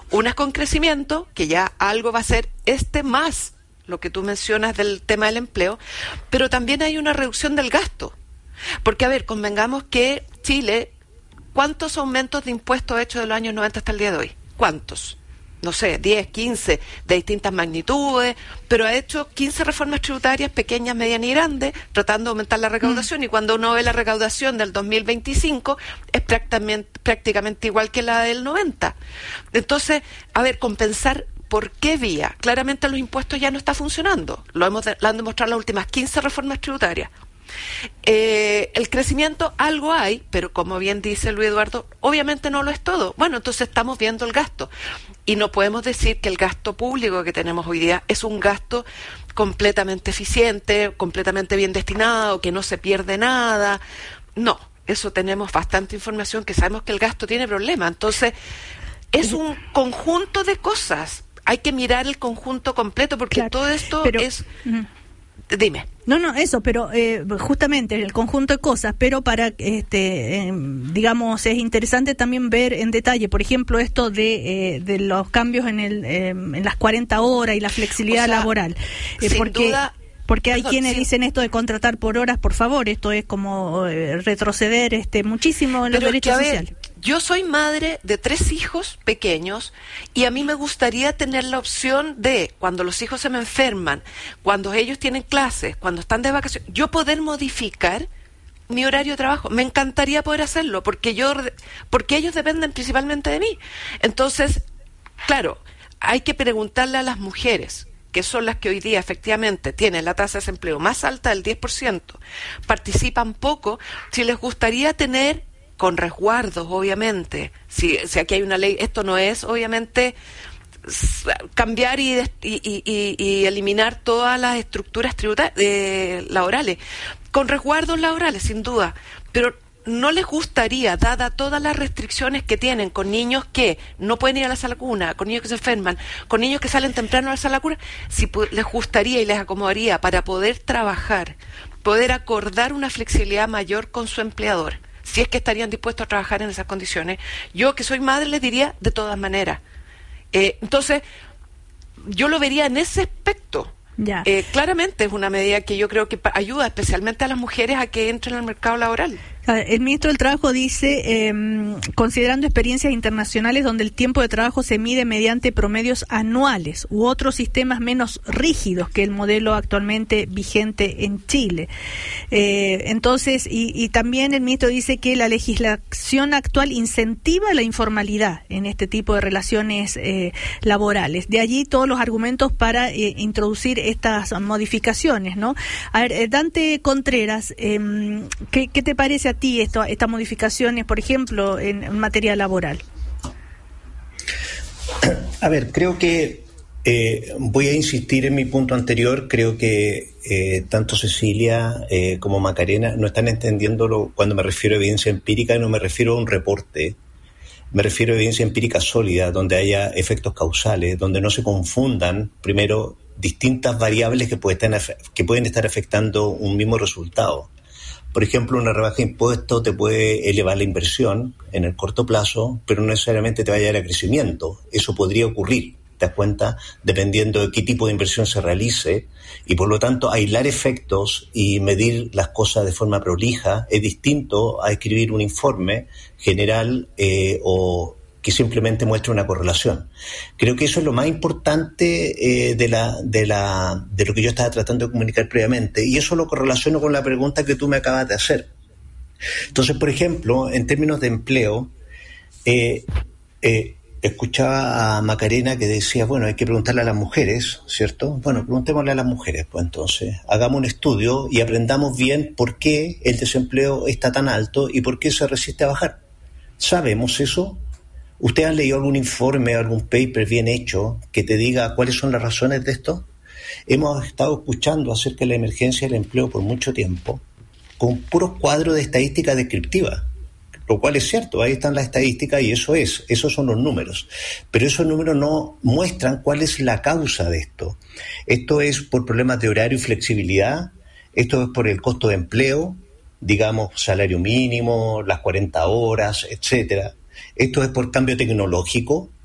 Unas con crecimiento, que ya algo va a ser más lo que tú mencionas del tema del empleo, pero también hay una reducción del gasto. Porque, a ver, convengamos que Chile, ¿cuántos aumentos de impuestos ha hecho de los años 90 hasta el día de hoy? ¿Cuántos? No sé, 10, 15, de distintas magnitudes, pero ha hecho 15 reformas tributarias, pequeñas, medianas y grandes, tratando de aumentar la recaudación, y cuando uno ve la recaudación del 2025, es prácticamente igual que la del 90. Entonces, a ver, compensar, ¿por qué vía? Claramente los impuestos ya no está funcionando, lo han demostrado las últimas 15 reformas tributarias. El crecimiento, algo hay, pero como bien dice Luis Eduardo, obviamente no lo es todo. Bueno, entonces estamos viendo el gasto y no podemos decir que el gasto público que tenemos hoy día es un gasto completamente eficiente, completamente bien destinado, que no se pierde nada. No, eso tenemos bastante información que sabemos que el gasto tiene problemas. Entonces es un conjunto de cosas, hay que mirar el conjunto completo, porque claro, todo esto es... Dime. No, eso, pero justamente el conjunto de cosas, pero para, digamos, es interesante también ver en detalle, por ejemplo, esto de los cambios en las 40 horas y la flexibilidad laboral. Porque hay quienes dicen esto de contratar por horas, por favor, esto es como retroceder muchísimo en los derechos sociales. Yo soy madre de 3 hijos pequeños y a mí me gustaría tener la opción de, cuando los hijos se me enferman, cuando ellos tienen clases, cuando están de vacaciones, yo poder modificar mi horario de trabajo. Me encantaría poder hacerlo porque ellos dependen principalmente de mí. Entonces, claro, hay que preguntarle a las mujeres, que son las que hoy día efectivamente tienen la tasa de desempleo más alta del 10%, participan poco, si les gustaría tener, con resguardos, obviamente, si aquí hay una ley, esto no es, obviamente, cambiar y eliminar todas las estructuras laborales, con resguardos laborales, sin duda, pero no les gustaría, dada todas las restricciones que tienen con niños que no pueden ir a la sala cuna, con niños que se enferman, con niños que salen temprano a la sala cuna, si les gustaría y les acomodaría para poder trabajar, poder acordar una flexibilidad mayor con su empleador, si es que estarían dispuestos a trabajar en esas condiciones. Yo, que soy madre, les diría de todas maneras. Entonces, yo lo vería en ese aspecto. Claramente es una medida que yo creo que ayuda especialmente a las mujeres a que entren al mercado laboral. El ministro del Trabajo dice, considerando experiencias internacionales donde el tiempo de trabajo se mide mediante promedios anuales u otros sistemas menos rígidos que el modelo actualmente vigente en Chile. Entonces, y también el ministro dice que la legislación actual incentiva la informalidad en este tipo de relaciones laborales. De allí todos los argumentos para introducir estas modificaciones, ¿no? A ver, Dante Contreras, ¿qué te parece a ti estas modificaciones, por ejemplo, en materia laboral? A ver, creo que voy a insistir en mi punto anterior. Creo que tanto Cecilia como Macarena no están entendiéndolo. Cuando me refiero a evidencia empírica, no me refiero a un reporte, me refiero a evidencia empírica sólida, donde haya efectos causales, donde no se confundan, primero, distintas variables que pueden estar afectando un mismo resultado. Por ejemplo, una rebaja de impuestos te puede elevar la inversión en el corto plazo, pero no necesariamente te va a llevar a crecimiento. Eso podría ocurrir, ¿te das cuenta? Dependiendo de qué tipo de inversión se realice, y por lo tanto aislar efectos y medir las cosas de forma prolija es distinto a escribir un informe general o que simplemente muestre una correlación. Creo que eso es lo más importante de lo que yo estaba tratando de comunicar previamente, y eso lo correlaciono con la pregunta que tú me acabas de hacer. Entonces, por ejemplo, en términos de empleo, escuchaba a Macarena que decía, bueno, hay que preguntarle a las mujeres, ¿cierto? Bueno, preguntémosle a las mujeres, pues entonces, hagamos un estudio y aprendamos bien por qué el desempleo está tan alto y por qué se resiste a bajar. ¿Sabemos eso? ¿Usted ha leído algún informe, algún paper bien hecho que te diga cuáles son las razones de esto? Hemos estado escuchando acerca de la emergencia del empleo por mucho tiempo, con puros cuadros de estadística descriptiva, lo cual es cierto, ahí están las estadísticas y esos son los números. Pero esos números no muestran cuál es la causa de esto. Esto es por problemas de horario y flexibilidad, esto es por el costo de empleo, digamos, salario mínimo, las 40 horas, etcétera. Esto es por cambio tecnológico,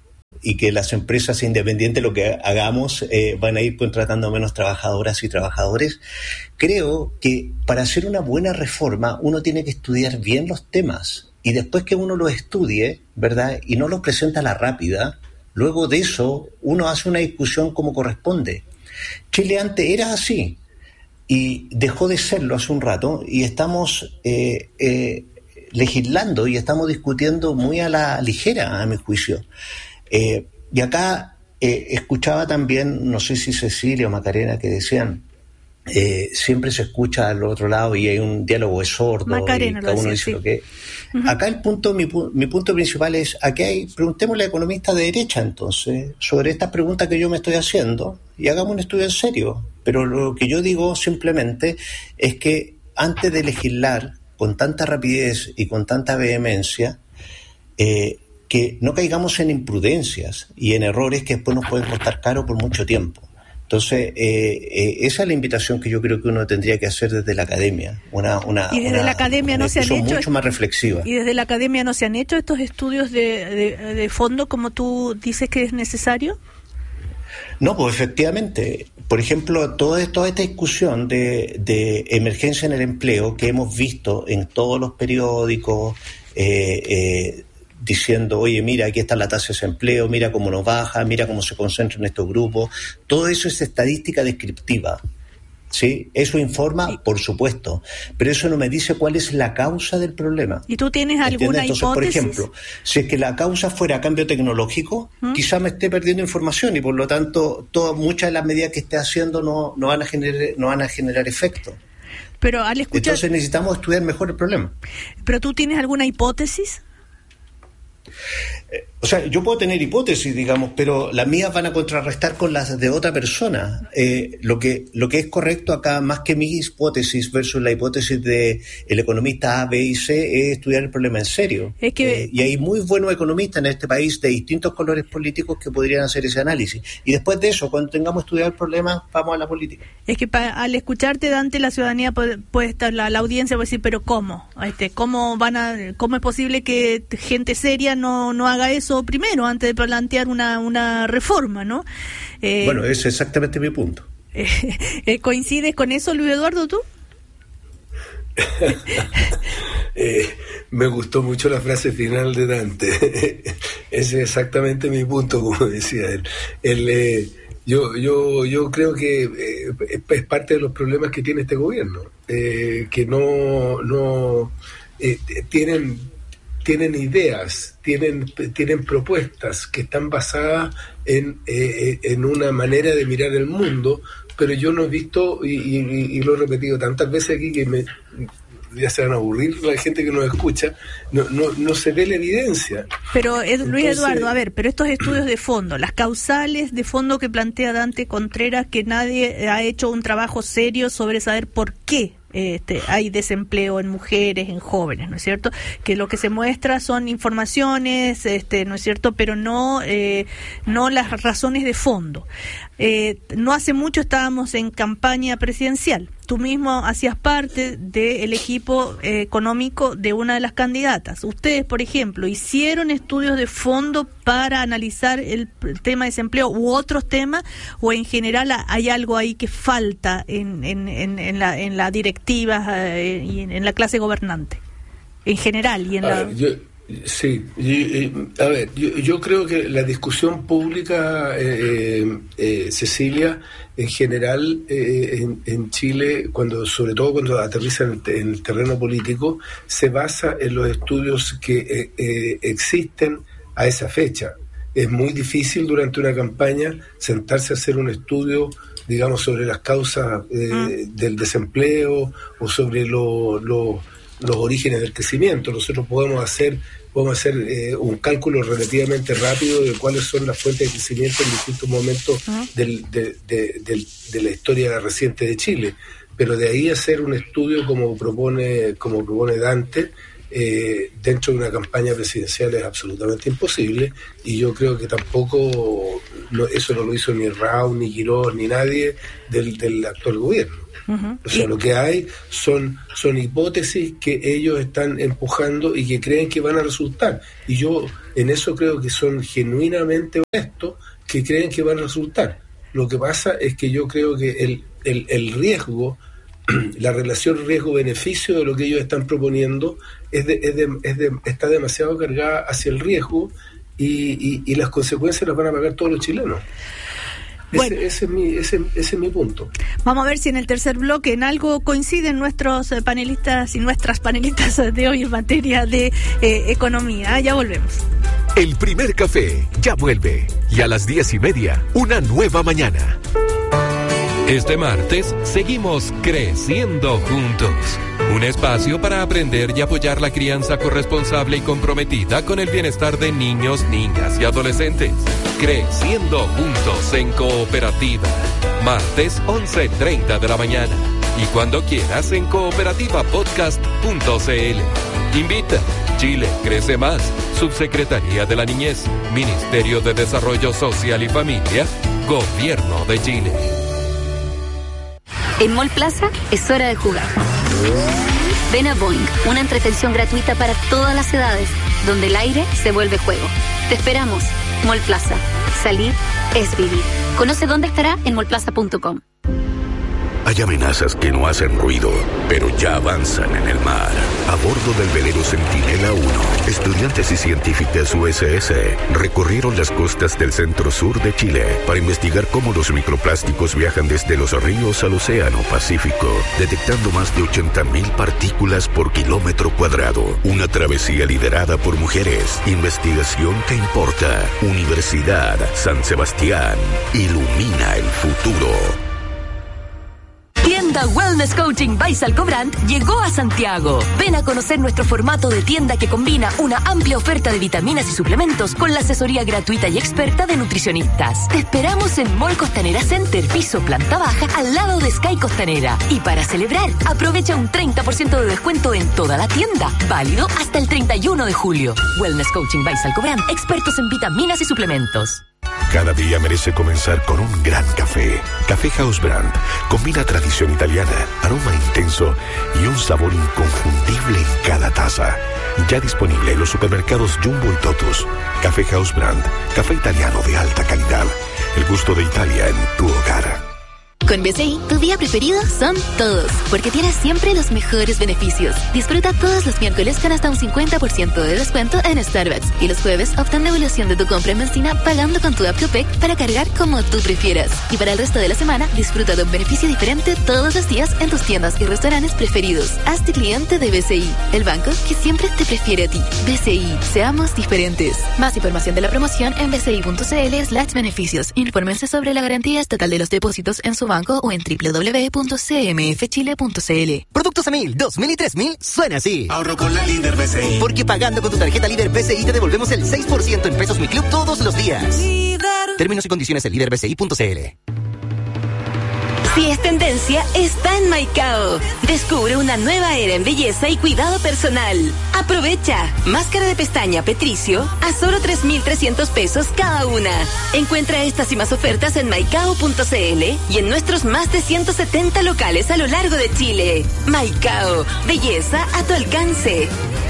y que las empresas independientes, lo que hagamos, van a ir contratando menos trabajadoras y trabajadores. Creo que para hacer una buena reforma uno tiene que estudiar bien los temas, y después que uno los estudie, ¿verdad?, y no los presenta a la rápida, luego de eso uno hace una discusión como corresponde. Chile antes era así y dejó de serlo hace un rato, y estamos legislando y estamos discutiendo muy a la ligera, a mi juicio. Y acá escuchaba también, no sé si Cecilia o Macarena, que decían, siempre se escucha al otro lado y hay un diálogo de sordo, Macarena, y cada uno dice, sí, lo que... Uh-huh. Acá mi punto principal es, preguntémosle a economistas de derecha entonces, sobre estas preguntas que yo me estoy haciendo, y hagamos un estudio en serio. Pero lo que yo digo simplemente es que antes de legislar con tanta rapidez y con tanta vehemencia, que no caigamos en imprudencias y en errores que después nos pueden costar caro por mucho tiempo. Entonces, esa es la invitación que yo creo que uno tendría que hacer desde la academia. Y desde la academia no se han hecho mucho más reflexiva. Y desde la academia no se han hecho estos estudios de fondo como tú dices que es necesario. No, pues efectivamente. Por ejemplo, toda esta discusión de emergencia en el empleo que hemos visto en todos los periódicos, diciendo, oye, mira, aquí está la tasa de desempleo, mira cómo nos baja, mira cómo se concentran estos grupos. Todo eso es estadística descriptiva, ¿sí? Eso informa, por supuesto, pero eso no me dice cuál es la causa del problema. ¿Y tú tienes alguna Entonces, hipótesis? por ejemplo, si es que la causa fuera cambio tecnológico, quizá me esté perdiendo información y por lo tanto muchas de las medidas que esté haciendo no van a generar efecto. Pero al escuchar... Entonces necesitamos estudiar mejor el problema. ¿Pero tú tienes alguna hipótesis? O sea, yo puedo tener hipótesis, digamos, pero las mías van a contrarrestar con las de otra persona. Lo que es correcto acá, más que mi hipótesis versus la hipótesis de el economista A, B y C, es estudiar el problema en serio. Es que... y hay muy buenos economistas en este país de distintos colores políticos que podrían hacer ese análisis. Y después de eso, cuando tengamos estudiado el problema, vamos a la política. Es que al escucharte, Dante, la ciudadanía puede estar, la audiencia puede decir, pero ¿cómo? ¿Cómo es posible que gente seria no haga eso primero, antes de plantear una reforma, ¿no? Bueno, ese es exactamente mi punto. ¿Coincides con eso, Luis Eduardo, tú? Me gustó mucho la frase final de Dante. Ese es exactamente mi punto, como decía él. Yo creo que es parte de los problemas que tiene este gobierno, que no tienen ideas, tienen propuestas que están basadas en una manera de mirar el mundo, pero yo no he visto, y lo he repetido tantas veces aquí que ya se van a aburrir la gente que nos escucha, no se ve la evidencia. Pero Luis Eduardo, a ver, pero estos estudios de fondo, las causales de fondo que plantea Dante Contreras, que nadie ha hecho un trabajo serio sobre saber por qué hay desempleo en mujeres, en jóvenes, ¿no es cierto? Que lo que se muestra son informaciones, ¿no es cierto? Pero no las razones de fondo. No hace mucho estábamos en campaña presidencial. Tú mismo hacías parte del equipo económico de una de las candidatas. Ustedes, por ejemplo, ¿hicieron estudios de fondo para analizar el tema de desempleo u otros temas? ¿O en general hay algo ahí que falta en la directiva y en la clase gobernante? En general y en la... Sí, yo creo que la discusión pública, Cecilia, en general en Chile, sobre todo cuando aterriza en el terreno político, se basa en los estudios que existen a esa fecha. Es muy difícil durante una campaña sentarse a hacer un estudio, digamos, sobre las causas del desempleo o sobre los orígenes del crecimiento. Nosotros podemos hacer un cálculo relativamente rápido de cuáles son las fuentes de crecimiento en distintos momentos de la historia reciente de Chile, pero de ahí hacer un estudio como propone Dante dentro de una campaña presidencial es absolutamente imposible, y yo creo que tampoco eso no lo hizo ni Raúl, ni Quirós, ni nadie del actual gobierno. O sea, lo que hay son hipótesis que ellos están empujando y que creen que van a resultar. Y yo en eso creo que son genuinamente honestos, que creen que van a resultar. Lo que pasa es que yo creo que el riesgo, la relación riesgo-beneficio de lo que ellos están proponiendo está demasiado cargada hacia el riesgo y las consecuencias las van a pagar todos los chilenos. Bueno, ese es mi punto. Vamos a ver si en el tercer bloque en algo coinciden nuestros panelistas y nuestras panelistas de hoy en materia de economía. Ya volvemos. El primer café ya vuelve y a las 10:30 una nueva mañana. Este martes seguimos creciendo juntos. Un espacio para aprender y apoyar la crianza corresponsable y comprometida con el bienestar de niños, niñas y adolescentes. Creciendo juntos en cooperativa. Martes 11:30 de la mañana. Y cuando quieras en cooperativapodcast.cl. Invita. Chile crece más. Subsecretaría de la Niñez. Ministerio de Desarrollo Social y Familia. Gobierno de Chile. En Mall Plaza es hora de jugar. Ven a Boing, una entretención gratuita para todas las edades, donde el aire se vuelve juego. Te esperamos. Mall Plaza. Salir es vivir. Conoce dónde estará en mallplaza.com. Hay amenazas que no hacen ruido, pero ya avanzan en el mar. A bordo del velero Centinela 1, estudiantes y científicos USS recorrieron las costas del centro-sur de Chile para investigar cómo los microplásticos viajan desde los ríos al océano Pacífico, detectando más de 80.000 partículas por kilómetro cuadrado. Una travesía liderada por mujeres. Investigación que importa. Universidad San Sebastián. Ilumina el futuro. Tienda Wellness Coaching by Salcobrand llegó a Santiago. Ven a conocer nuestro formato de tienda que combina una amplia oferta de vitaminas y suplementos con la asesoría gratuita y experta de nutricionistas. Te esperamos en Mall Costanera Center, piso planta baja, al lado de Sky Costanera. Y para celebrar, aprovecha un 30% de descuento en toda la tienda. Válido hasta el 31 de julio. Wellness Coaching by Salcobrand, expertos en vitaminas y suplementos. Cada día merece comenzar con un gran café. Café House Brand combina tradición italiana, aroma intenso y un sabor inconfundible en cada taza. Ya disponible en los supermercados Jumbo y Totus. Café House Brand, café italiano de alta calidad. El gusto de Italia en tu hogar. Con BCI, tu día preferido son todos, porque tienes siempre los mejores beneficios. Disfruta todos los miércoles con hasta un 50% de descuento en Starbucks y los jueves obtén devolución de tu compra en benzina pagando con tu app Copec para cargar como tú prefieras. Y para el resto de la semana, disfruta de un beneficio diferente todos los días en tus tiendas y restaurantes preferidos. Hazte cliente de BCI, el banco que siempre te prefiere a ti. BCI, seamos diferentes. Más información de la promoción en bci.cl/beneficios. Infórmense sobre la garantía estatal de los depósitos en su banco o en www.cmfchile.cl. Productos a 1000, 2000 y 3000 suena así. Ahorro con la Líder BCI. Porque pagando con tu tarjeta Líder BCI te devolvemos el 6% en pesos Mi Club todos los días. Líder. Términos y condiciones en líderbci.cl. Si es tendencia, está en Maicao. Descubre una nueva era en belleza y cuidado personal. Aprovecha. Máscara de pestaña Petricio a solo 3.300 pesos cada una. Encuentra estas y más ofertas en maicao.cl y en nuestros más de 170 locales a lo largo de Chile. Maicao. Belleza a tu alcance.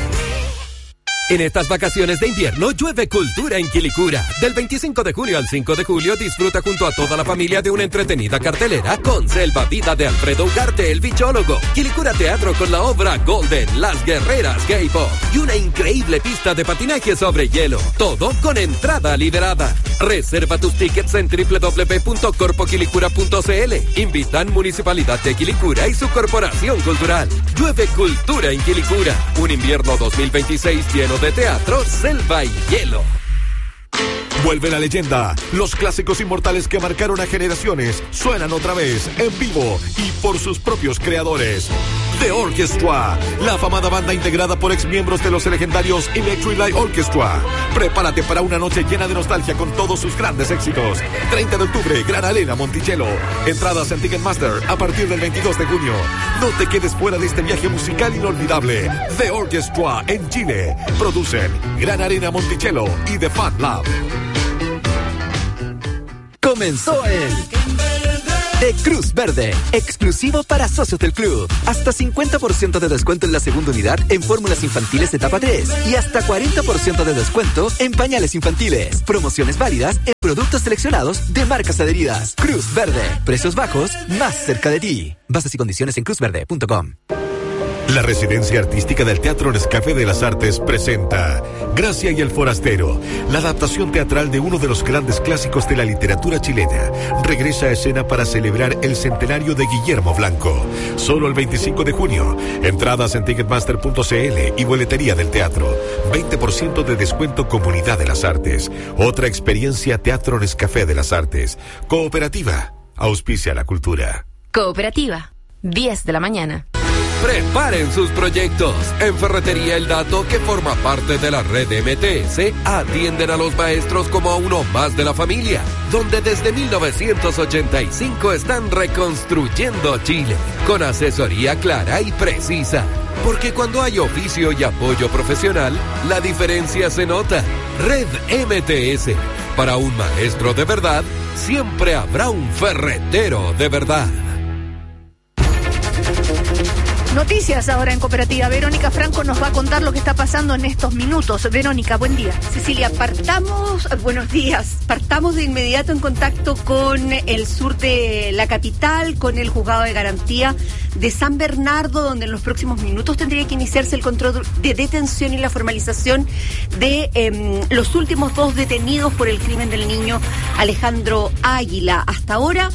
En estas vacaciones de invierno llueve cultura en Quilicura. Del 25 de junio al 5 de julio disfruta junto a toda la familia de una entretenida cartelera con Selva Vida de Alfredo Ugarte, el bichólogo, Quilicura Teatro con la obra Golden, Las Guerreras Gay Pop y una increíble pista de patinaje sobre hielo. Todo con entrada liberada. Reserva tus tickets en www.corpoquilicura.cl. Invitan Municipalidad de Quilicura y su Corporación Cultural. Llueve cultura en Quilicura. Un invierno 2026 lleno de teatro, selva y hielo. Vuelve la leyenda. Los clásicos inmortales que marcaron a generaciones suenan otra vez en vivo y por sus propios creadores. The Orchestra, la afamada banda integrada por exmiembros de los legendarios Electric Light Orchestra. Prepárate para una noche llena de nostalgia con todos sus grandes éxitos. 30 de octubre, Gran Arena Monticello. Entradas en Ticketmaster a partir del 22 de junio. No te quedes fuera de este viaje musical inolvidable. The Orchestra en Chile. Producen Gran Arena Monticello y The Fan Lab. Comenzó el de Cruz Verde, exclusivo para socios del club. Hasta 50% de descuento en la segunda unidad en fórmulas infantiles etapa 3 y hasta 40% de descuento en pañales infantiles. Promociones válidas en productos seleccionados de marcas adheridas. Cruz Verde, precios bajos más cerca de ti. Bases y condiciones en cruzverde.com. La Residencia Artística del Teatro Nescafé de las Artes presenta Gracia y el Forastero, la adaptación teatral de uno de los grandes clásicos de la literatura chilena. Regresa a escena para celebrar el centenario de Guillermo Blanco. Solo el 25 de junio. Entradas en ticketmaster.cl y boletería del teatro. 20% de descuento Comunidad de las Artes. Otra experiencia Teatro Nescafé de las Artes. Cooperativa. Auspicia la cultura. Cooperativa. 10 de la mañana. Preparen sus proyectos. En Ferretería El Dato, que forma parte de la red MTS, atienden a los maestros como a uno más de la familia, donde desde 1985 están reconstruyendo Chile, con asesoría clara y precisa. Porque cuando hay oficio y apoyo profesional, la diferencia se nota. Red MTS. Para un maestro de verdad, siempre habrá un ferretero de verdad. Noticias ahora en Cooperativa. Verónica Franco nos va a contar lo que está pasando en estos minutos. Verónica, buen día. Cecilia, buenos días. Partamos de inmediato en contacto con el sur de la capital, con el juzgado de garantía de San Bernardo, donde en los próximos minutos tendría que iniciarse el control de detención y la formalización de los últimos 2 detenidos por el crimen del niño Alejandro Águila. Hasta ahora,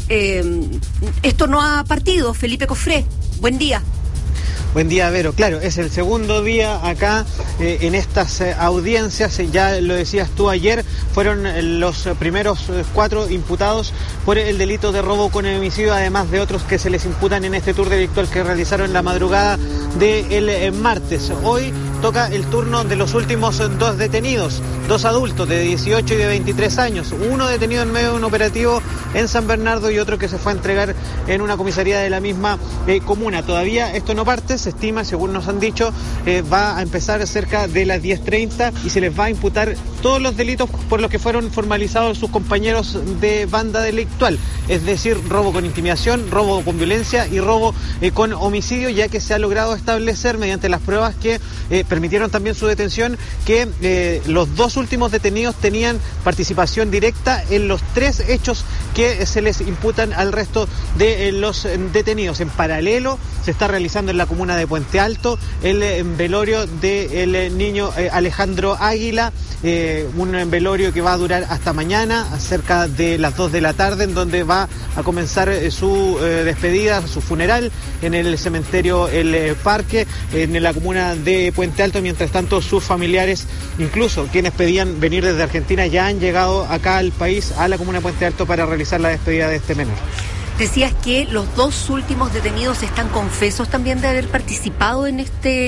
esto no ha partido. Felipe Cofré, buen día. Buen día, Vero. Claro, es el segundo día acá en estas audiencias. Ya lo decías tú ayer, fueron los primeros 4 imputados por el delito de robo con homicidio, además de otros que se les imputan en este tour delictual que realizaron la madrugada del martes. Hoy toca el turno de los últimos 2 detenidos, 2 adultos de 18 y de 23 años. Uno detenido en medio de un operativo en San Bernardo y otro que se fue a entregar en una comisaría de la misma comuna. Todavía esto no parte. Se estima, según nos han dicho, va a empezar cerca de las 10:30 y se les va a imputar todos los delitos por los que fueron formalizados sus compañeros de banda delictual, es decir, robo con intimidación, robo con violencia y robo con homicidio, ya que se ha logrado establecer mediante las pruebas que permitieron también su detención que los 2 últimos detenidos tenían participación directa en los 3 hechos que se les imputan al resto de los detenidos. En paralelo se está realizando en la comuna de Puente Alto el velorio del niño Alejandro Águila, un velorio que va a durar hasta mañana, cerca de las 2 de la tarde, en donde va a comenzar su despedida, su funeral en el cementerio El Parque, en la comuna de Puente Alto. Mientras tanto, sus familiares, incluso quienes pedían venir desde Argentina, ya han llegado acá al país, a la comuna de Puente Alto, para realizar la despedida de este menor. Decías que los 2 últimos detenidos están confesos también de haber participado en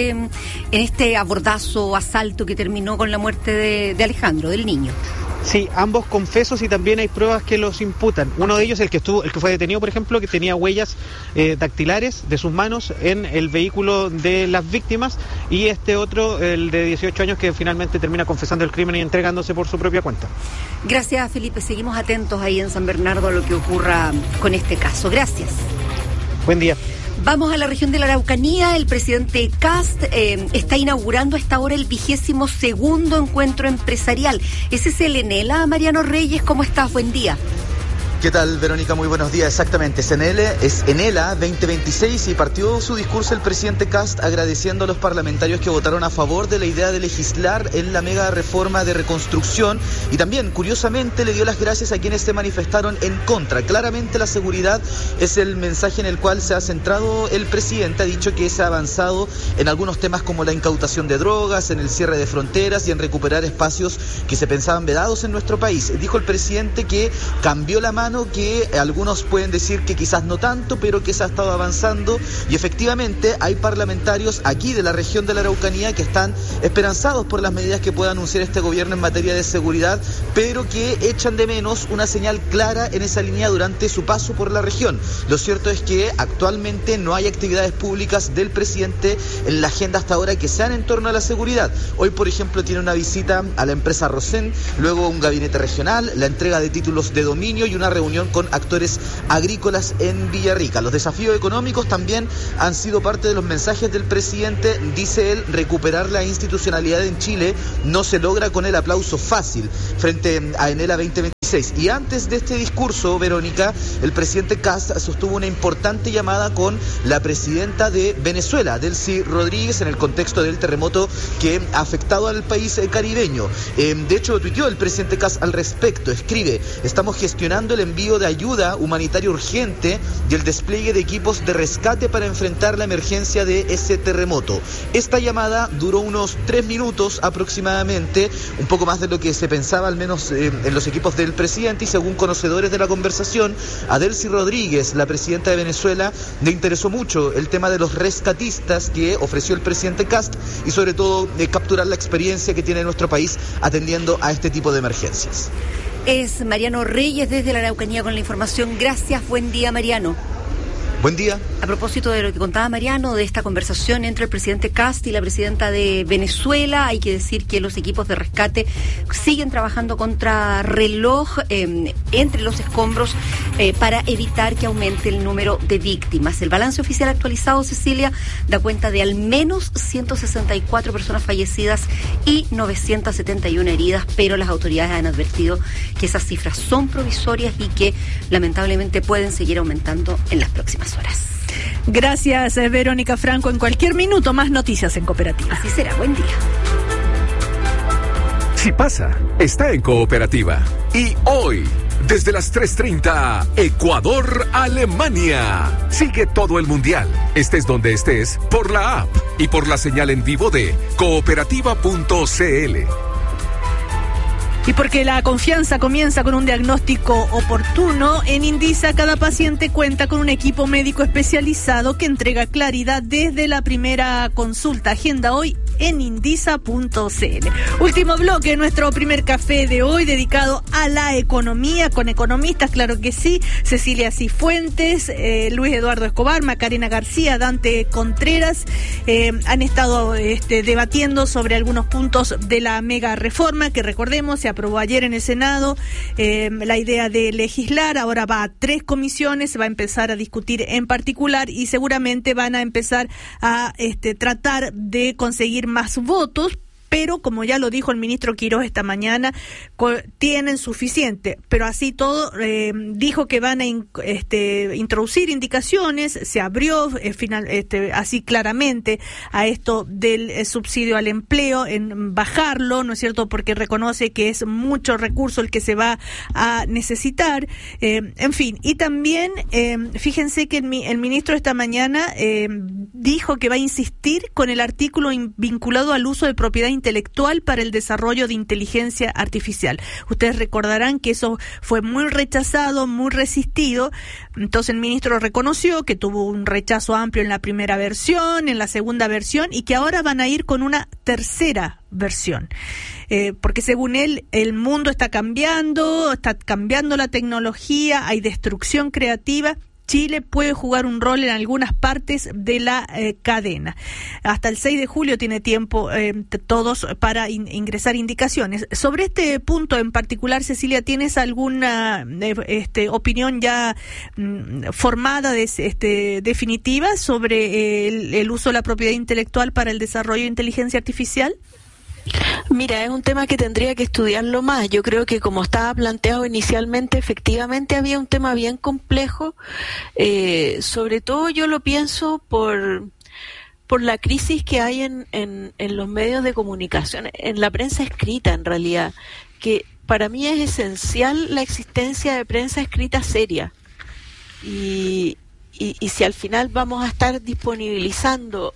este abordazo, asalto que terminó con la muerte de Alejandro, del niño. Sí, ambos confesos y también hay pruebas que los imputan. Uno de ellos, el que fue detenido, por ejemplo, que tenía huellas dactilares de sus manos en el vehículo de las víctimas, y este otro, el de 18 años, que finalmente termina confesando el crimen y entregándose por su propia cuenta. Gracias, Felipe. Seguimos atentos ahí en San Bernardo a lo que ocurra con este caso. Gracias. Buen día. Vamos a la región de la Araucanía. El presidente Kast está inaugurando a esta hora el 22º encuentro empresarial. ¿Ese es el Enela? Mariano Reyes, ¿cómo estás? Buen día. ¿Qué tal, Verónica? Muy buenos días. Exactamente, es Enela 2026 y partió su discurso el presidente Kast agradeciendo a los parlamentarios que votaron a favor de la idea de legislar en la mega reforma de reconstrucción, y también, curiosamente, le dio las gracias a quienes se manifestaron en contra. Claramente la seguridad es el mensaje en el cual se ha centrado el presidente. Ha dicho que se ha avanzado en algunos temas como la incautación de drogas, en el cierre de fronteras y en recuperar espacios que se pensaban vedados en nuestro país. Dijo el presidente que cambió la mano plano que algunos pueden decir que quizás no tanto, pero que se ha estado avanzando, y efectivamente hay parlamentarios aquí de la región de la Araucanía que están esperanzados por las medidas que pueda anunciar este gobierno en materia de seguridad, pero que echan de menos una señal clara en esa línea durante su paso por la región. Lo cierto es que actualmente no hay actividades públicas del presidente en la agenda hasta ahora que sean en torno a la seguridad. Hoy, por ejemplo, tiene una visita a la empresa Rosen, luego un gabinete regional, la entrega de títulos de dominio y una reunión con actores agrícolas en Villarrica. Los desafíos económicos también han sido parte de los mensajes del presidente. Dice él, recuperar la institucionalidad en Chile no se logra con el aplauso fácil frente a Enela 2026. Y antes de este discurso, Verónica, el presidente Kast sostuvo una importante llamada con la presidenta de Venezuela, Delcy Rodríguez, en el contexto del terremoto que ha afectado al país caribeño. De hecho, tuiteó el presidente Kast al respecto. Escribe: estamos gestionando el envío de ayuda humanitaria urgente y el despliegue de equipos de rescate para enfrentar la emergencia de ese terremoto. Esta llamada duró unos 3 minutos aproximadamente, un poco más de lo que se pensaba, al menos en los equipos del presidente, y según conocedores de la conversación, a Delcy Rodríguez, la presidenta de Venezuela, le interesó mucho el tema de los rescatistas que ofreció el presidente Kast y sobre todo capturar la experiencia que tiene nuestro país atendiendo a este tipo de emergencias. Es Mariano Reyes desde la Araucanía con la información. Gracias, buen día, Mariano. Buen día. A propósito de lo que contaba Mariano, de esta conversación entre el presidente Kast y la presidenta de Venezuela, hay que decir que los equipos de rescate siguen trabajando contra reloj entre los escombros para evitar que aumente el número de víctimas. El balance oficial actualizado, Cecilia, da cuenta de al menos 164 personas fallecidas y 971 heridas, pero las autoridades han advertido que esas cifras son provisorias y que lamentablemente pueden seguir aumentando en las próximas horas. Gracias, Verónica Franco. En cualquier minuto más noticias en Cooperativa. Así será, buen día. Si pasa, está en Cooperativa. Y hoy, desde las 3:30, Ecuador-Alemania. Sigue todo el Mundial, estés donde estés, por la app y por la señal en vivo de cooperativa.cl. Y porque la confianza comienza con un diagnóstico oportuno, en Indisa cada paciente cuenta con un equipo médico especializado que entrega claridad desde la primera consulta. Agenda hoy en indisa.cl. Último bloque, nuestro primer café de hoy dedicado a la economía, con economistas, claro que sí, Cecilia Cifuentes, Luis Eduardo Escobar, Macarena García, Dante Contreras, han estado debatiendo sobre algunos puntos de la mega reforma que, recordemos, se aprobó ayer en el Senado, la idea de legislar, ahora va a 3 comisiones, se va a empezar a discutir en particular y seguramente van a empezar a tratar de conseguir más votos, pero como ya lo dijo el ministro Quirós esta mañana, tienen suficiente, pero así todo dijo que van a introducir indicaciones, se abrió así claramente a esto del subsidio al empleo, en bajarlo, ¿no es cierto?, porque reconoce que es mucho recurso el que se va a necesitar, en fin, y también fíjense que el ministro esta mañana dijo que va a insistir con el artículo vinculado al uso de propiedad intelectual para el desarrollo de inteligencia artificial. Ustedes recordarán que eso fue muy rechazado, muy resistido. Entonces el ministro reconoció que tuvo un rechazo amplio en la primera versión, en la segunda versión, y que ahora van a ir con una tercera versión. Porque según él, el mundo está cambiando la tecnología, hay destrucción creativa. Chile puede jugar un rol en algunas partes de la cadena. Hasta el 6 de julio tiene tiempo todos para ingresar indicaciones. Sobre este punto en particular, Cecilia, ¿tienes alguna opinión ya formada, definitiva sobre el uso de la propiedad intelectual para el desarrollo de inteligencia artificial? Mira, es un tema que tendría que estudiarlo más. Yo creo que como estaba planteado inicialmente, efectivamente había un tema bien complejo. Sobre todo yo lo pienso por la crisis que hay en los medios de comunicación, en la prensa escrita en realidad, que para mí es esencial la existencia de prensa escrita seria. Y si al final vamos a estar disponibilizando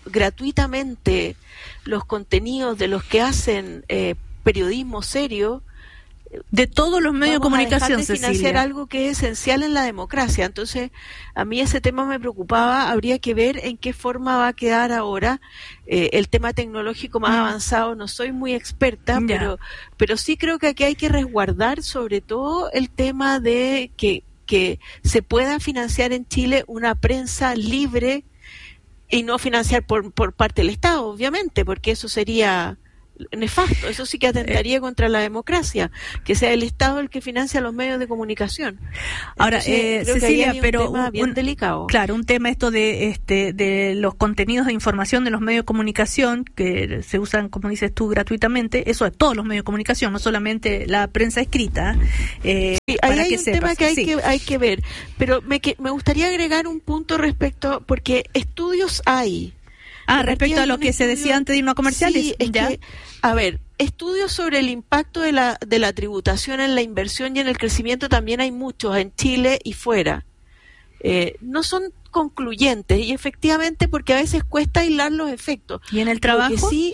gratuitamente los contenidos de los que hacen periodismo serio, de todos los medios de comunicación, dejar de financiar algo que es esencial en la democracia. Entonces, a mí ese tema me preocupaba. Habría que ver en qué forma va a quedar ahora el tema tecnológico más avanzado. No soy muy experta, pero sí creo que aquí hay que resguardar sobre todo el tema de que se pueda financiar en Chile una prensa libre y no financiar por parte del Estado, obviamente, porque eso sería nefasto. Eso sí que atentaría contra la democracia, que sea el Estado el que financia los medios de comunicación. Ahora, Cecilia, pero un tema bien delicado. Claro, un tema esto de los contenidos de información de los medios de comunicación que se usan, como dices tú, gratuitamente. Eso es todos los medios de comunicación, no solamente la prensa escrita. Sí, ahí hay un tema que hay que ver, pero me gustaría agregar un punto respecto, porque estudios hay. Respecto a lo que se decía antes de irnos a comerciales. Sí, es que, a ver, estudios sobre el impacto de la tributación en la inversión y en el crecimiento también hay muchos en Chile y fuera. No son concluyentes y efectivamente porque a veces cuesta aislar los efectos. ¿Y en el trabajo? Sí,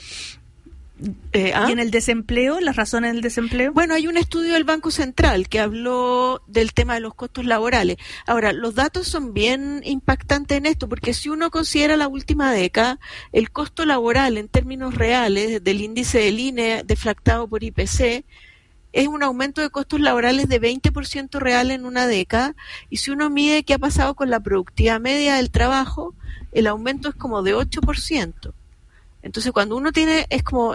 ¿Y en el desempleo? ¿Las razones del desempleo? Bueno, hay un estudio del Banco Central que habló del tema de los costos laborales. Ahora, los datos son bien impactantes en esto, porque si uno considera la última década, el costo laboral en términos reales del índice del INE deflactado por IPC es un aumento de costos laborales de 20% real en una década, y si uno mide qué ha pasado con la productividad media del trabajo, el aumento es como de 8%. Entonces, cuando uno tiene,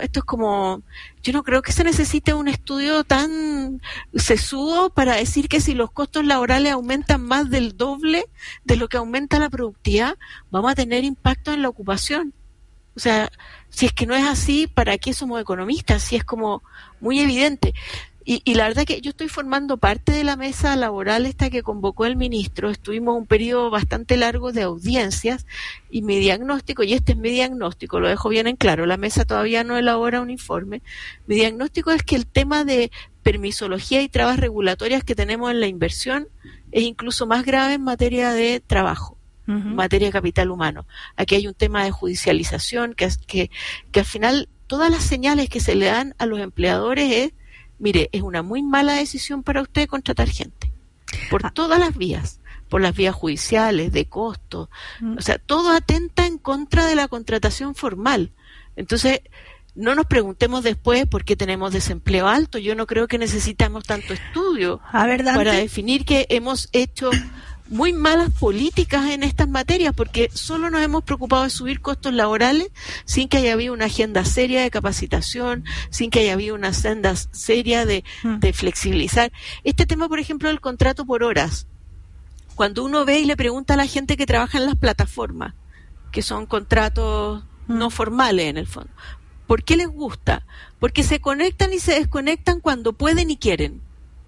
yo no creo que se necesite un estudio tan sesudo para decir que si los costos laborales aumentan más del doble de lo que aumenta la productividad, vamos a tener impacto en la ocupación. O sea, si es que no es así, ¿para qué somos economistas? Si es como muy evidente. Y la verdad que yo estoy formando parte de la mesa laboral esta que convocó el ministro. Estuvimos un periodo bastante largo de audiencias y mi diagnóstico, y este es mi diagnóstico, lo dejo bien en claro, la mesa todavía no elabora un informe. Mi diagnóstico es que el tema de permisología y trabas regulatorias que tenemos en la inversión es incluso más grave en materia de trabajo, en materia de capital humano. Aquí hay un tema de judicialización que al final todas las señales que se le dan a los empleadores es: mire, es una muy mala decisión para usted contratar gente, por todas las vías, por las vías judiciales, de costo, o sea, todo atenta en contra de la contratación formal. Entonces, no nos preguntemos después por qué tenemos desempleo alto. Yo no creo que necesitamos tanto estudio para definir que hemos hecho muy malas políticas en estas materias, porque solo nos hemos preocupado de subir costos laborales sin que haya habido una agenda seria de capacitación, sin que haya habido una agenda seria de flexibilizar. Este tema, por ejemplo, del contrato por horas. Cuando uno ve y le pregunta a la gente que trabaja en las plataformas, que son contratos no formales en el fondo, ¿por qué les gusta? Porque se conectan y se desconectan cuando pueden y quieren.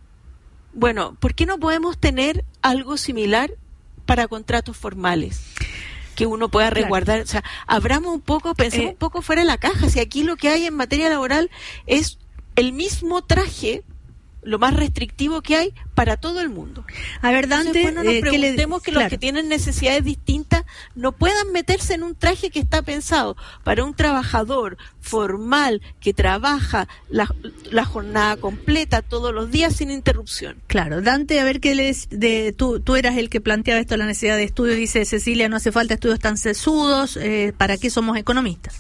Bueno, ¿por qué no podemos tener algo similar para contratos formales? Que uno pueda resguardar, o sea, abramos un poco, pensemos un poco fuera de la caja. Si aquí lo que hay en materia laboral es el mismo traje, lo más restrictivo que hay para todo el mundo. A ver, Dante, entonces, bueno, nos preguntemos que los que tienen necesidades distintas no puedan meterse en un traje que está pensado para un trabajador formal que trabaja la jornada completa todos los días sin interrupción. Claro, Dante, a ver qué tú eras el que planteaba esto, la necesidad de estudios. Dice Cecilia, no hace falta estudios tan sesudos, ¿para qué somos economistas?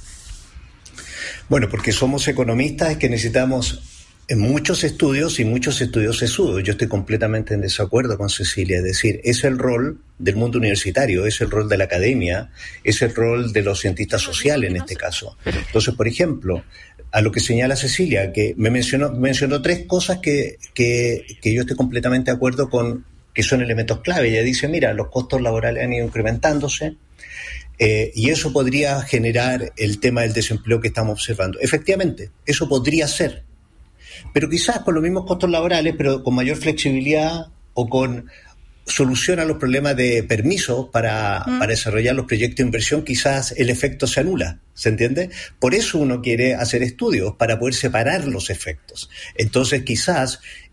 Bueno, porque somos economistas es que necesitamos muchos estudios y muchos estudios sesudos. Yo estoy completamente en desacuerdo con Cecilia. Es decir, es el rol del mundo universitario, es el rol de la academia, es el rol de los cientistas sociales en este caso. Entonces, por ejemplo, a lo que señala Cecilia, que me mencionó tres cosas que yo estoy completamente de acuerdo con, que son elementos clave. Ella dice, mira, los costos laborales han ido incrementándose, y eso podría generar el tema del desempleo que estamos observando. Efectivamente, eso podría ser. Pero quizás con los mismos costos laborales, pero con mayor flexibilidad o con solución a los problemas de permiso para desarrollar los proyectos de inversión, quizás el efecto se anula, ¿se entiende? Por eso uno quiere hacer estudios, para poder separar los efectos. Entonces quizás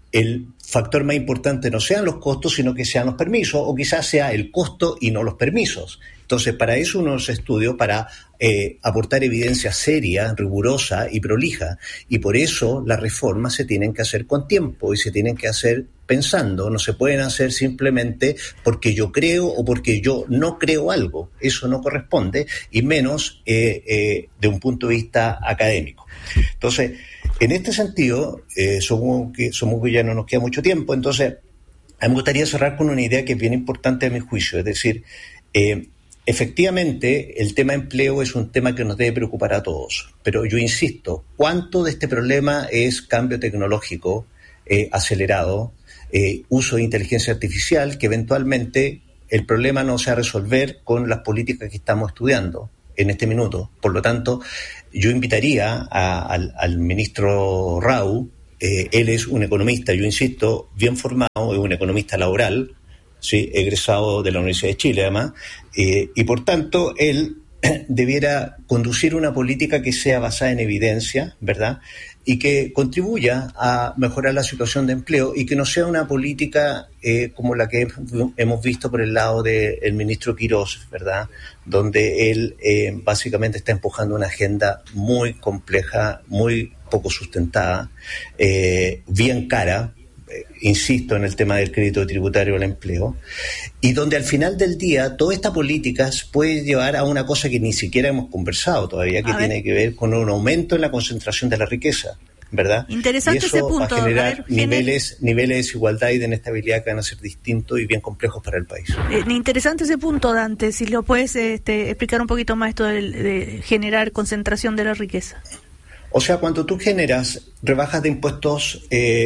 el factor más importante no sean los costos, sino que sean los permisos, o quizás sea el costo y no los permisos. Entonces, para eso uno se estudió, para aportar evidencia seria, rigurosa y prolija. Y por eso las reformas se tienen que hacer con tiempo y se tienen que hacer pensando. No se pueden hacer simplemente porque yo creo o porque yo no creo algo. Eso no corresponde, y menos de un punto de vista académico. Entonces, en este sentido, supongo que ya no nos queda mucho tiempo, entonces a mí me gustaría cerrar con una idea que es bien importante a mi juicio, es decir, efectivamente el tema empleo es un tema que nos debe preocupar a todos, pero yo insisto, ¿cuánto de este problema es cambio tecnológico acelerado, uso de inteligencia artificial, que eventualmente el problema no se va a resolver con las políticas que estamos estudiando en este minuto? Por lo tanto, yo invitaría al ministro Rau. Él es un economista, yo insisto, bien formado, es un economista laboral, ¿sí?, egresado de la Universidad de Chile además, y por tanto él debiera conducir una política que sea basada en evidencia, ¿verdad?, y que contribuya a mejorar la situación de empleo, y que no sea una política como la que hemos visto por el lado del ministro Quirós, ¿verdad?, donde él básicamente está empujando una agenda muy compleja, muy poco sustentada, bien cara, insisto en el tema del crédito tributario al empleo, y donde al final del día todas estas políticas pueden llevar a una cosa que ni siquiera hemos conversado todavía, que tiene que ver con un aumento en la concentración de la riqueza, ¿verdad? Interesante y eso ese punto. va a generar niveles de desigualdad y de inestabilidad que van a ser distintos y bien complejos para el país. Interesante ese punto, Dante, si lo puedes explicar un poquito más, esto de generar concentración de la riqueza. O sea, cuando tú generas rebajas de impuestos,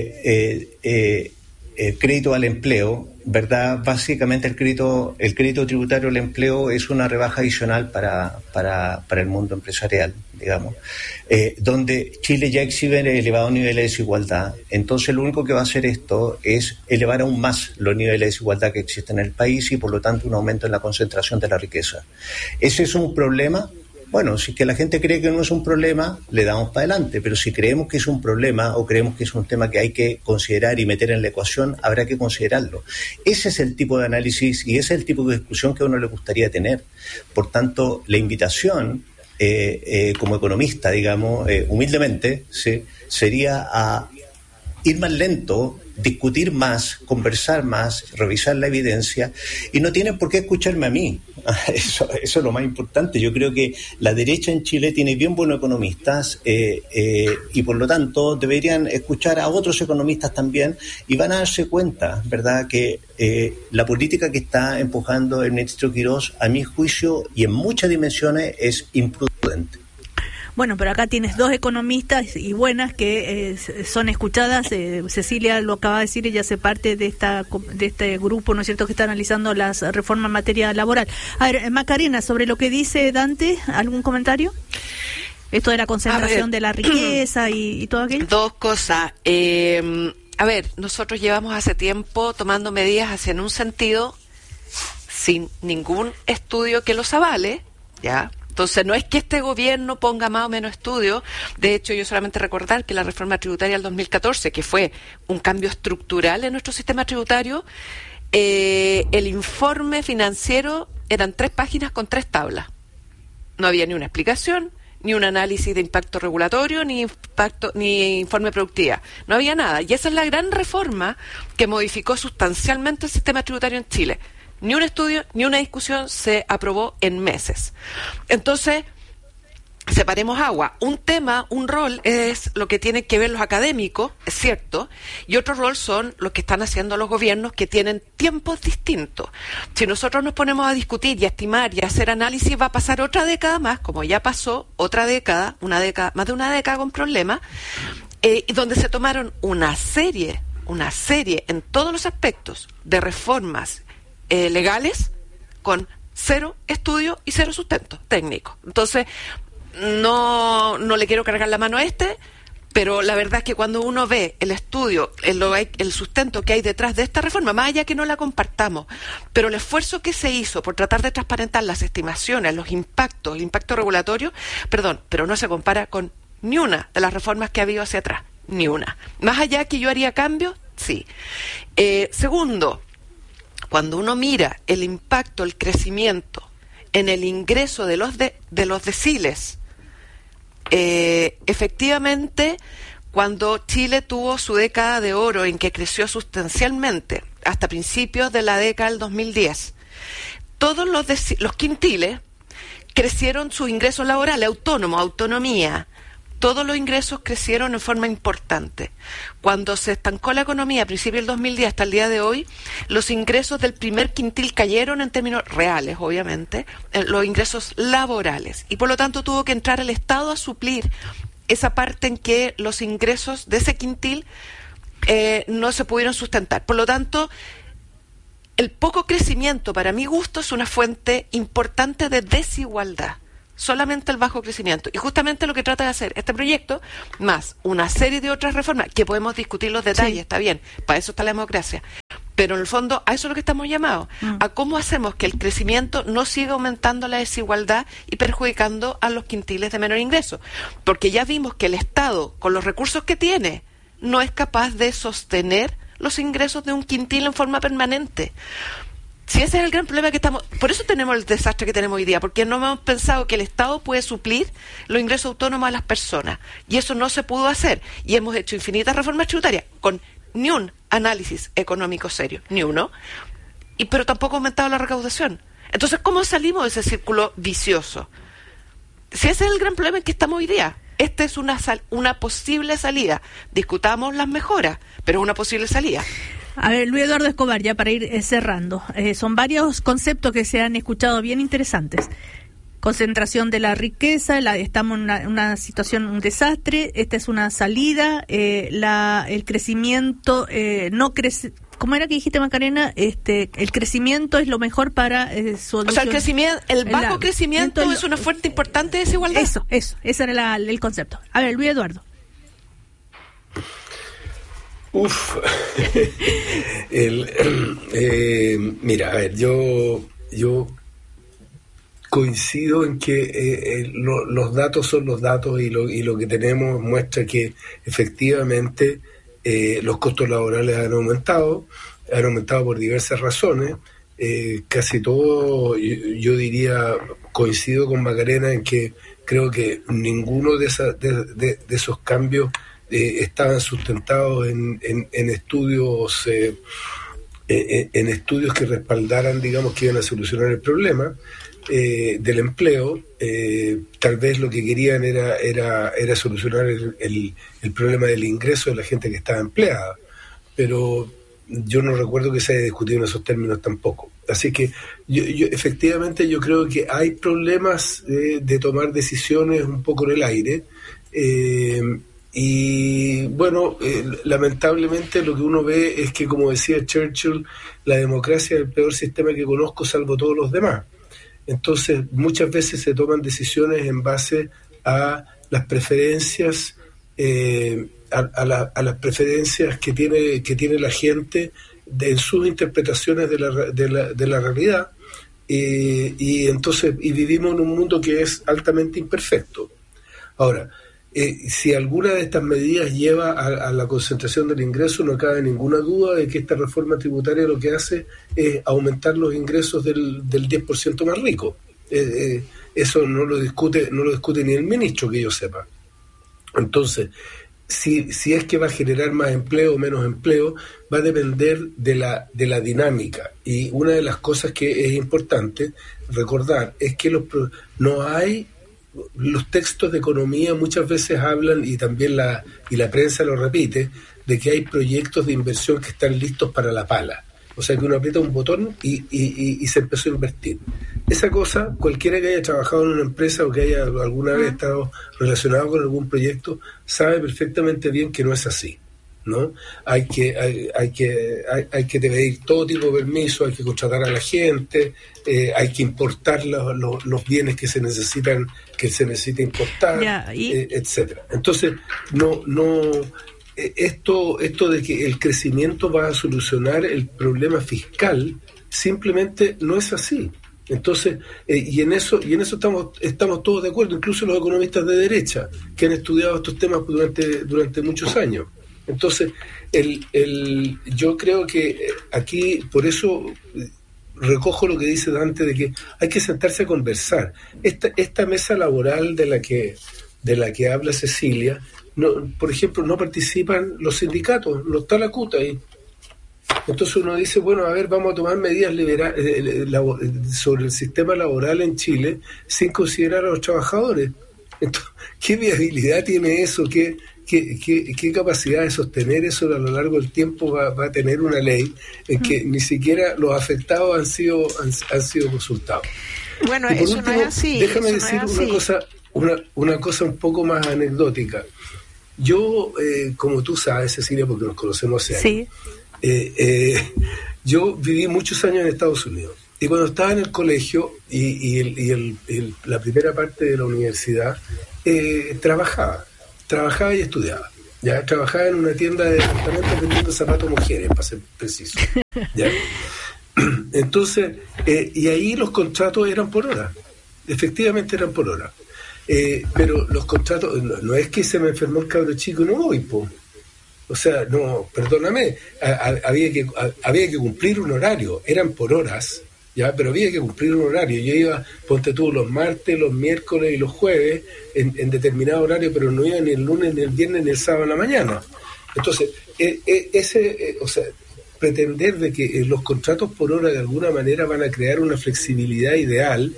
crédito al empleo, ¿verdad? Básicamente el crédito tributario al empleo es una rebaja adicional para el mundo empresarial, digamos, donde Chile ya exhibe elevados niveles de desigualdad. Entonces lo único que va a hacer esto es elevar aún más los niveles de desigualdad que existen en el país, y por lo tanto un aumento en la concentración de la riqueza. ¿Ese es un problema? Bueno, si que la gente cree que no es un problema, le damos para adelante, pero si creemos que es un problema o creemos que es un tema que hay que considerar y meter en la ecuación, habrá que considerarlo. Ese es el tipo de análisis y ese es el tipo de discusión que a uno le gustaría tener. Por tanto, la invitación como economista, digamos, humildemente, ¿sí?, sería a ir más lento, discutir más, conversar más, revisar la evidencia, y no tienen por qué escucharme a mí. Eso es lo más importante. Yo creo que la derecha en Chile tiene bien buenos economistas, y por lo tanto deberían escuchar a otros economistas también, y van a darse cuenta, ¿verdad?, que la política que está empujando el ministro Quirós, a mi juicio y en muchas dimensiones, es imprudente. Bueno, pero acá tienes dos economistas y buenas que son escuchadas. Cecilia lo acaba de decir, ella hace parte de este grupo, ¿no es cierto?, que está analizando las reformas en materia laboral. A ver, Macarena, sobre lo que dice Dante, ¿algún comentario? Esto de la concentración de la riqueza y todo aquello. Dos cosas. A ver, nosotros llevamos hace tiempo tomando medidas hacia en un sentido sin ningún estudio que los avale, ¿ya? Entonces, no es que este gobierno ponga más o menos estudios. De hecho, yo solamente recordar que la reforma tributaria del 2014, que fue un cambio estructural en nuestro sistema tributario, el informe financiero eran 3 páginas con 3 tablas. No había ni una explicación, ni un análisis de impacto regulatorio, ni informe de productividad. No había nada. Y esa es la gran reforma que modificó sustancialmente el sistema tributario en Chile. Ni un estudio, ni una discusión, se aprobó en meses. Entonces, separemos agua. Un tema, un rol es lo que tienen que ver los académicos, es cierto, y otro rol son los que están haciendo los gobiernos, que tienen tiempos distintos. Si nosotros nos ponemos a discutir y a estimar y a hacer análisis, va a pasar otra década más, como ya pasó otra década, más de una década con problemas, donde se tomaron una serie en todos los aspectos de reformas legales con 0 estudio y 0 sustento técnico. Entonces, no le quiero cargar la mano a pero la verdad es que cuando uno ve el estudio, el sustento que hay detrás de esta reforma, más allá que no la compartamos, pero el esfuerzo que se hizo por tratar de transparentar las estimaciones, los impactos, el impacto regulatorio, pero no se compara con ni una de las reformas que ha habido hacia atrás, ni una. Más allá que yo haría cambios, sí. Segundo, cuando uno mira el impacto, el crecimiento en el ingreso de los deciles, efectivamente, cuando Chile tuvo su década de oro en que creció sustancialmente, hasta principios de la década del 2010, todos los quintiles crecieron sus ingresos laborales, autónomos, autonomía. Todos los ingresos crecieron en forma importante. Cuando se estancó la economía a principios del 2010 hasta el día de hoy, los ingresos del primer quintil cayeron en términos reales, obviamente, los ingresos laborales. Y por lo tanto tuvo que entrar el Estado a suplir esa parte en que los ingresos de ese quintil no se pudieron sustentar. Por lo tanto, el poco crecimiento, para mi gusto, es una fuente importante de desigualdad. Solamente el bajo crecimiento. Y justamente lo que trata de hacer este proyecto, más una serie de otras reformas, que podemos discutir los detalles, está bien, para eso está la democracia. Pero en el fondo, a eso es lo que estamos llamados, a cómo hacemos que el crecimiento no siga aumentando la desigualdad y perjudicando a los quintiles de menor ingreso. Porque ya vimos que el Estado, con los recursos que tiene, no es capaz de sostener los ingresos de un quintil en forma permanente. Si ese es el gran problema que estamos... Por eso tenemos el desastre que tenemos hoy día, porque no hemos pensado que el Estado puede suplir los ingresos autónomos a las personas. Y eso no se pudo hacer. Y hemos hecho infinitas reformas tributarias con ni un análisis económico serio, ni uno. Pero tampoco ha aumentado la recaudación. Entonces, ¿cómo salimos de ese círculo vicioso? Si ese es el gran problema en que estamos hoy día. Esta es una posible salida. Discutamos las mejoras, pero es una posible salida. A ver, Luis Eduardo Escobar, ya para ir cerrando. Son varios conceptos que se han escuchado bien interesantes. Concentración de la riqueza, estamos en una situación, un desastre, esta es una salida, el crecimiento no crece. ¿Cómo era que dijiste, Macarena? El crecimiento es lo mejor para solucionar. O sea, el bajo crecimiento es una fuente importante de desigualdad. Eso, ese era el concepto. A ver, Luis Eduardo. Mira, a ver, yo coincido en que los datos son los datos y lo que tenemos muestra que efectivamente los costos laborales han aumentado por diversas razones. Casi todo, yo diría, coincido con Macarena en que creo que ninguno de esos cambios estaban sustentados en estudios en estudios que respaldaran, digamos, que iban a solucionar el problema del empleo. Tal vez lo que querían era solucionar el problema del ingreso de la gente que estaba empleada, pero yo no recuerdo que se haya discutido en esos términos tampoco. Así que yo efectivamente yo creo que hay problemas de tomar decisiones un poco en el aire. Y bueno, lamentablemente lo que uno ve es que, como decía Churchill, la democracia es el peor sistema que conozco salvo todos los demás. Entonces muchas veces se toman decisiones en base a las preferencias a las preferencias que tiene la gente en sus interpretaciones de la realidad, y entonces vivimos en un mundo que es altamente imperfecto. Ahora, si alguna de estas medidas lleva a la concentración del ingreso, no cabe ninguna duda de que esta reforma tributaria lo que hace es aumentar los ingresos del 10% más rico. Eso no lo discute ni el ministro, que yo sepa. Entonces, si es que va a generar más empleo o menos empleo, va a depender de la dinámica. Y una de las cosas que es importante recordar es que los textos de economía muchas veces hablan, y también la prensa lo repite, de que hay proyectos de inversión que están listos para la pala. O sea, que uno aprieta un botón y se empezó a invertir. Esa cosa, cualquiera que haya trabajado en una empresa o que haya alguna vez estado relacionado con algún proyecto, sabe perfectamente bien que no es así, ¿no? Hay que pedir todo tipo de permiso, hay que contratar a la gente, hay que importar los bienes que se necesita importar, etcétera. Entonces, esto de que el crecimiento va a solucionar el problema fiscal simplemente no es así. Entonces, y en eso estamos todos de acuerdo, incluso los economistas de derecha que han estudiado estos temas durante muchos años. Entonces, yo creo que aquí, por eso recojo lo que dice Dante, de que hay que sentarse a conversar. Esta mesa laboral de la que habla Cecilia, por ejemplo, no participan los sindicatos, no está la CUT ahí. Entonces uno dice, bueno, a ver, vamos a tomar medidas sobre el sistema laboral en Chile sin considerar a los trabajadores. Entonces, ¿qué viabilidad tiene eso? ¿Qué capacidad de sostener eso a lo largo del tiempo va a tener una ley en que ni siquiera los afectados han sido consultados? Bueno, eso último, no es así. Déjame decir una cosa un poco más anecdótica. Yo, como tú sabes, Cecilia, porque nos conocemos hace años, yo viví muchos años en Estados Unidos. Y cuando estaba en el colegio y la primera parte de la universidad, trabajaba y estudiaba. Ya trabajaba en una tienda de departamentos vendiendo zapatos mujeres, para ser preciso. ¿Ya? Entonces, y ahí los contratos eran por hora. Efectivamente eran por hora. Pero los contratos, no es que se me enfermó el cabro chico, no voy, po. O sea, no, perdóname, había que cumplir un horario, eran por horas, ya, pero había que cumplir un horario. Yo iba, ponte tú, los martes, los miércoles y los jueves en determinado horario, pero no iba ni el lunes, ni el viernes, ni el sábado en la mañana. Entonces, o sea, pretender de que los contratos por hora de alguna manera van a crear una flexibilidad ideal,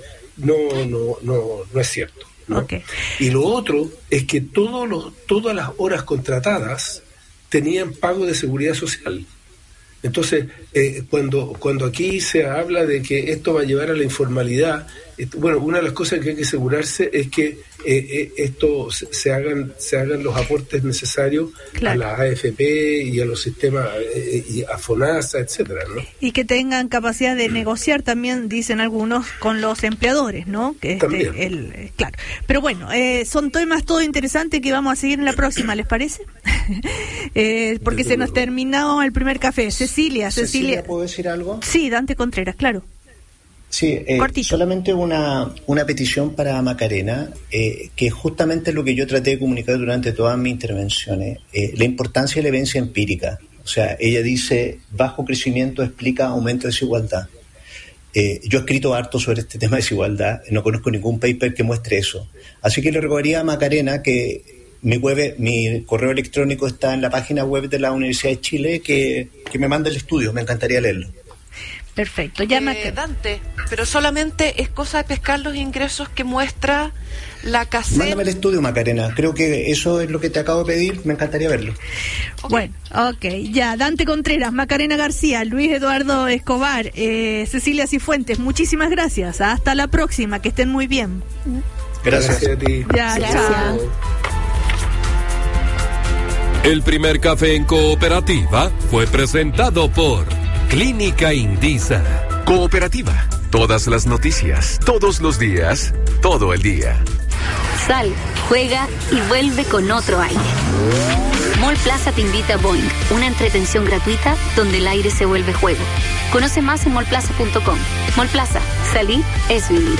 no es cierto, ¿no? Okay. Y lo otro es que todas las horas contratadas tenían pago de seguridad social. Entonces, cuando aquí se habla de que esto va a llevar a la informalidad, bueno, una de las cosas que hay que asegurarse es que esto se hagan los aportes necesarios, claro, a la AFP y a los sistemas, y a FONASA, etcétera, ¿no? Y que tengan capacidad de negociar también, dicen algunos, con los empleadores, ¿no? Que claro. Pero bueno, son temas todo interesantes que vamos a seguir en la próxima, ¿les parece? Porque se nos terminó el primer café. Cecilia, ¿puedo decir algo? Sí, Dante Contreras, claro. Sí, solamente una petición para Macarena, que es justamente lo que yo traté de comunicar durante todas mis intervenciones, la importancia de la evidencia empírica. O sea, ella dice, bajo crecimiento explica aumento de desigualdad. Yo he escrito harto sobre este tema de desigualdad, no conozco ningún paper que muestre eso. Así que le rogaría a Macarena que mi correo electrónico está en la página web de la Universidad de Chile, que me mande el estudio, me encantaría leerlo. Perfecto. Dante, pero solamente es cosa de pescar los ingresos que muestra la CACEN. Mándame el estudio, Macarena. Creo que eso es lo que te acabo de pedir. Me encantaría verlo. Okay. Bueno, ya. Dante Contreras, Macarena García, Luis Eduardo Escobar, Cecilia Cifuentes, muchísimas gracias. Hasta la próxima. Que estén muy bien. Gracias a ti. Ya, chao. El primer café en cooperativa fue presentado por Clínica Indisa. Cooperativa. Todas las noticias, todos los días, todo el día. Sal, juega y vuelve con otro aire. Mall Plaza te invita a Boing, una entretención gratuita donde el aire se vuelve juego. Conoce más en mallplaza.com. Mall Plaza, salir es vivir.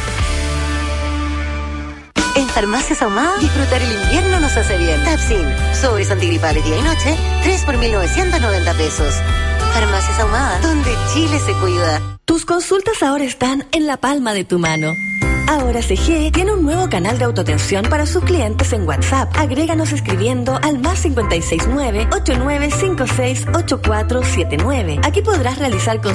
En Farmacias Ahumada, disfrutar el invierno nos hace bien. Tapsin, sobres antigripales día y noche, 3 por 1.990 pesos. Farmacias Ahumada, donde Chile se cuida. Tus consultas ahora están en la palma de tu mano. Ahora CG tiene un nuevo canal de autoatención para sus clientes en WhatsApp. Agréganos escribiendo al +569-8956-8479. Aquí podrás realizar consultas